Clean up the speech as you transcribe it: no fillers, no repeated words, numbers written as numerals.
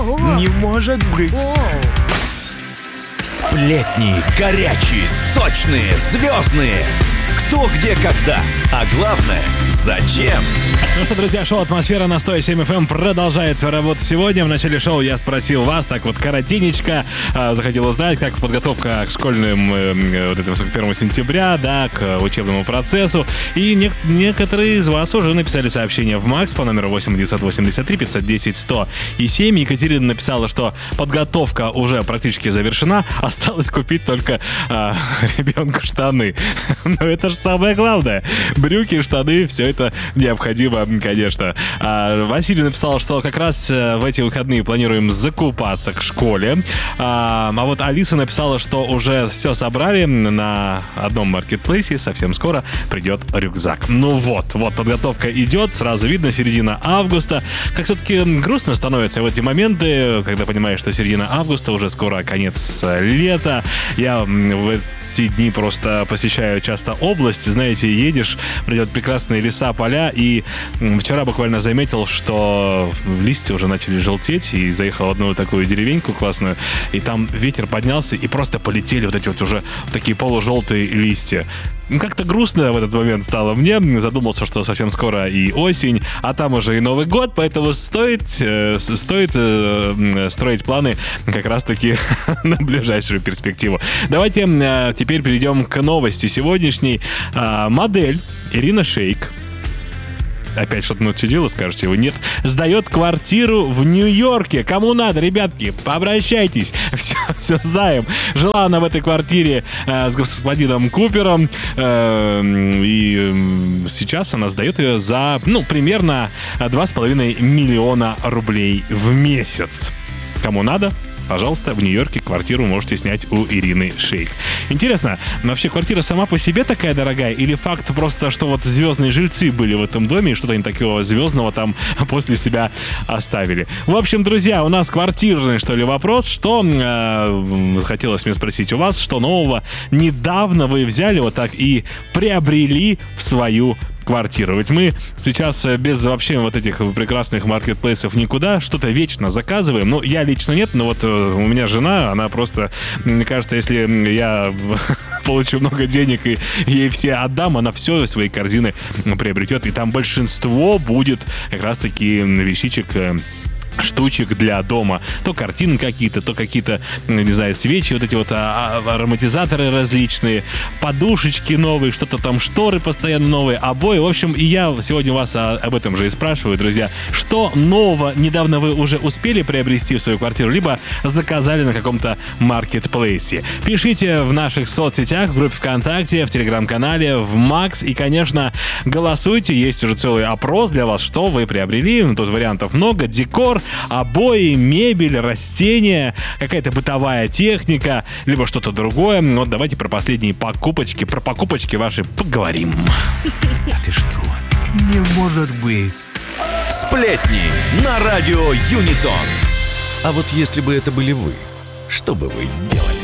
Не может быть. Сплетни горячие, сочные, звездные. Кто, где, когда. А главное, зачем? Ну что, друзья, шоу «Атмосфера» на 107 FM продолжает свою работу сегодня. В начале шоу я спросил вас, так вот, коротенечко, захотел узнать, как подготовка к школьным, вот это 1 сентября, да, к учебному процессу. И некоторые из вас уже написали сообщение в МАКС по номеру 8-983-510-100 и 7. Екатерина написала, что подготовка уже практически завершена, осталось купить только ребенку штаны. Но это же самое главное. Брюки, штаны, все это необходимо, конечно. Василий написал, что как раз в эти выходные планируем закупаться к школе. А вот Алиса написала, что уже все собрали на одном маркетплейсе. Совсем скоро придет рюкзак. Ну вот, подготовка идет. Сразу видно, середина августа. Как все-таки грустно становится в эти моменты, когда понимаешь, что середина августа, уже скоро конец лета. Я в эти дни просто посещаю часто область. Знаете, едешь, придет прекрасные леса, поля. И вчера буквально заметил, что листья уже начали желтеть. И заехал в одну такую деревеньку классную. И там ветер поднялся, и просто полетели вот эти вот уже такие полужелтые листья. Как-то грустно в этот момент стало мне. Задумался, что совсем скоро и осень, а там уже и Новый год, поэтому стоит строить планы как раз-таки на ближайшую перспективу. Давайте теперь перейдем к новости сегодняшней. Модель Ирина Шейк, опять что-то начудило, скажете вы, нет, сдает квартиру в Нью-Йорке. Кому надо, ребятки, обращайтесь. Все знаем. Жила она в этой квартире с господином Купером. И сейчас она сдает ее за, примерно 2,5 миллиона рублей в месяц. Кому надо, пожалуйста, в Нью-Йорке квартиру можете снять у Ирины Шейк. Интересно, вообще квартира сама по себе такая дорогая? Или факт просто, что вот звездные жильцы были в этом доме и что-то они такого звездного там после себя оставили? В общем, друзья, у нас квартирный, что ли, вопрос. Что хотелось мне спросить у вас, что нового недавно вы взяли вот так и приобрели в свою квартиру? Ведь мы сейчас без вообще вот этих прекрасных маркетплейсов никуда, что-то вечно заказываем. Ну, я лично нет, но вот у меня жена, она просто, мне кажется, если я получу много денег и ей все отдам, она все свои корзины приобретет, и там большинство будет как раз-таки вещичек, штучек для дома. То картины какие-то, то какие-то, не знаю, свечи, вот эти вот ароматизаторы различные, подушечки новые, что-то там, шторы постоянно новые, обои. В общем, и я сегодня у вас об этом же и спрашиваю, друзья. Что нового недавно вы уже успели приобрести в свою квартиру, либо заказали на каком-то маркетплейсе? Пишите в наших соцсетях, в группе ВКонтакте, в Телеграм-канале, в МАКС. И, конечно, голосуйте. Есть уже целый опрос для вас, что вы приобрели. Тут вариантов много. Декор, обои, мебель, растения, какая-то бытовая техника, либо что-то другое. Вот давайте про последние покупочки, про покупочки ваши поговорим. Да ты что? Не может быть. Сплетни на радио Юнитон. А вот если бы это были вы, что бы вы сделали?